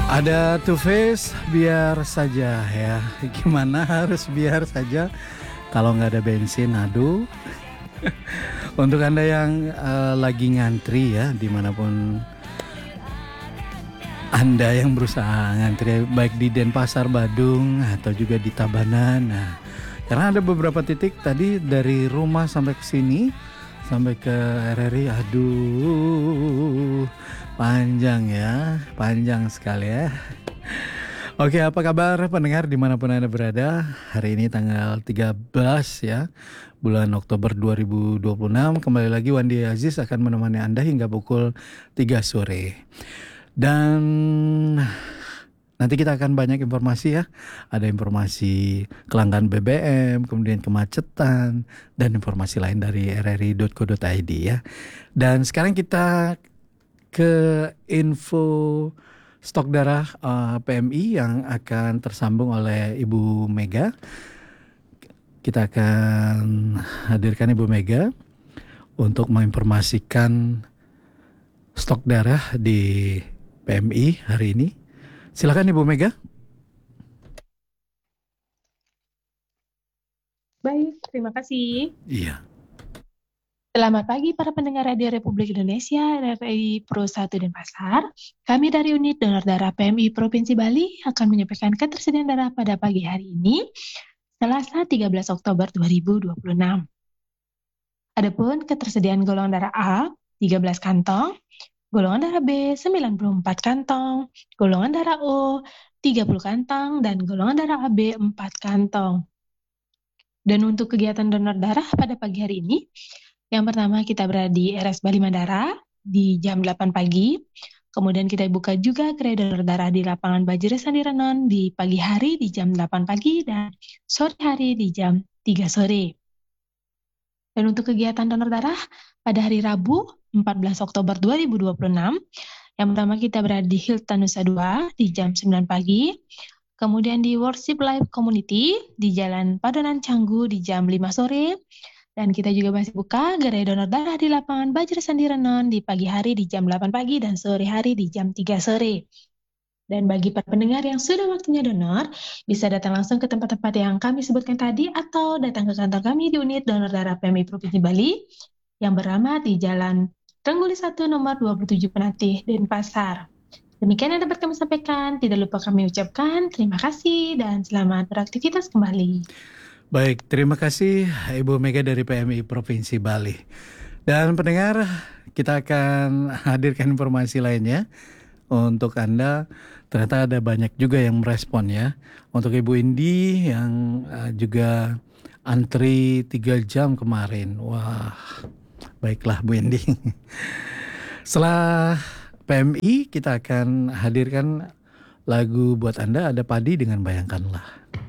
Ada Two Face, biar saja ya. Gimana harus biar saja kalau nggak ada bensin, aduh. Untuk Anda yang lagi ngantri ya, dimanapun Anda yang berusaha ngantri, baik di Denpasar, Badung, atau juga di Tabanan. Nah, karena ada beberapa titik tadi dari rumah sampai ke sini, sampai ke RRI, aduh, panjang ya, panjang sekali ya. Oke, apa kabar pendengar dimanapun Anda berada? Hari ini tanggal 13 ya, bulan Oktober 2026. Kembali lagi Wandi Aziz akan menemani Anda hingga pukul 3 sore. Dan nanti kita akan banyak informasi ya. Ada informasi kelangkaan BBM, kemudian kemacetan, dan informasi lain dari rri.co.id ya. Dan sekarang kita ke info stok darah PMI yang akan tersambung oleh Ibu Mega. Kita akan hadirkan Ibu Mega untuk menginformasikan stok darah di PMI hari ini. Silakan Ibu Mega. Baik, terima kasih. Iya. Selamat pagi para pendengar Radio Republik Indonesia, RRI Pro 1 Denpasar. Kami dari Unit Donor Darah PMI Provinsi Bali akan menyampaikan ketersediaan darah pada pagi hari ini, Selasa 13 Oktober 2026. Adapun ketersediaan golongan darah A 13 kantong, golongan darah B 94 kantong, golongan darah O 30 kantong, dan golongan darah AB 4 kantong. Dan untuk kegiatan donor darah pada pagi hari ini, yang pertama kita berada di RS Bali Mandara di jam 8 pagi. Kemudian kita buka juga gerai donor darah di lapangan Bajire Sandi Renon di pagi hari di jam 8 pagi dan sore hari di jam 3 sore. Dan untuk kegiatan donor darah pada hari Rabu 14 Oktober 2026, yang pertama kita berada di Hilton Nusa Dua di jam 9 pagi. Kemudian di Worship Life Community di Jalan Padonan Canggu di jam 5 sore. Dan kita juga masih buka gerai donor darah di lapangan Bajir Sandi Renon di pagi hari di jam 8 pagi dan sore hari di jam 3 sore. Dan bagi para pendengar yang sudah waktunya donor, bisa datang langsung ke tempat-tempat yang kami sebutkan tadi atau datang ke kantor kami di Unit Donor Darah PMI Provinsi Bali yang beralamat di Jalan Rengguli 1 nomor 27 Penatih, Denpasar. Demikian yang dapat kami sampaikan. Tidak lupa kami ucapkan terima kasih dan selamat beraktivitas kembali. Baik, terima kasih Ibu Mega dari PMI Provinsi Bali. Dan pendengar, kita akan hadirkan informasi lainnya untuk Anda. Ternyata ada banyak juga yang merespon ya. Untuk Ibu Indi yang juga antri 3 jam kemarin. Wah, baiklah Bu Indi. Setelah PMI kita akan hadirkan lagu buat Anda, ada Padi dengan Bayangkanlah.